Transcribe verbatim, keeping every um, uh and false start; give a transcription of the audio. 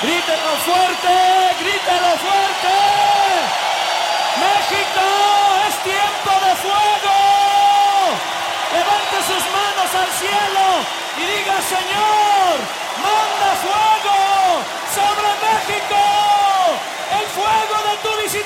Grítelo fuerte, grítelo fuerte. México, es tiempo de fuego. Levante sus manos al cielo y diga: Señor,